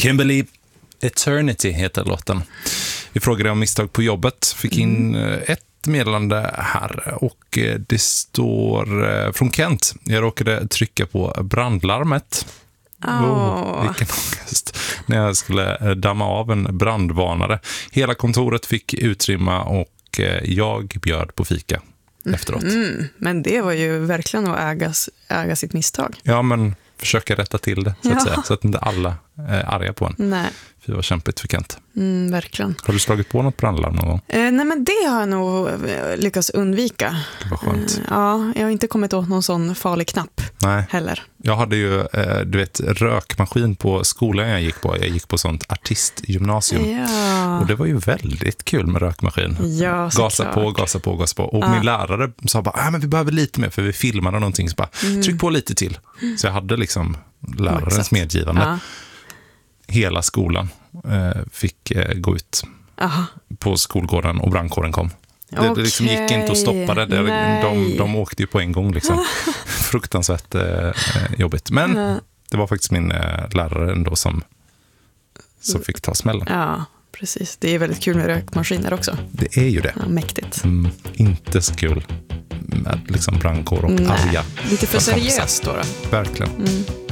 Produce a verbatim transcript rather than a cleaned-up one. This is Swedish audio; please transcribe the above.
Kimberly Eternity heter låten. Vi frågade om misstag på jobbet. Fick in mm. ett meddelande här och det står från Kent. Jag råkade trycka på brandlarmet. Oh. Oh, vilken ångest. När jag skulle damma av en brandvarnare. Hela kontoret fick utrymma och jag bjöd på fika efteråt. Mm, men det var ju verkligen att äga, äga sitt misstag. Ja, men försöka rätta till det så att, ja. säga, så att inte alla är arga på en. Nej. För det var kämpigt för Kent. Mm, verkligen. Har du slagit på något brandlarm någon gång? Eh, nej, men det har jag nog lyckats undvika. Det var skönt. Eh, ja, jag har inte kommit åt någon sån farlig knapp Nej. heller. Jag hade ju, eh, du vet, rökmaskin på skolan jag gick på. Jag gick på sånt artistgymnasium. Ja. Och det var ju väldigt kul med rökmaskin. Ja, gasa på, gasa på, gasa på. Och ja. min lärare sa bara, ah, men vi behöver lite mer för vi filmade någonting. Så bara, mm. tryck på lite till. Så jag hade liksom lärarens Maxat. medgivande. Ja. Hela skolan eh, fick eh, gå ut Aha. på skolgården och brandkåren kom. Det, okay. det liksom gick inte att stoppa det. det de, de åkte ju på en gång. Liksom. Fruktansvärt eh, jobbigt. Men ja. det var faktiskt min eh, lärare ändå som, som fick ta smällen. Ja, precis. Det är väldigt kul med rökmaskiner också. Det är ju det. Ja, mäktigt. Mm, inte så kul med liksom brandkår och Nej. arga. Lite för seriöst då, då. Verkligen. Mm.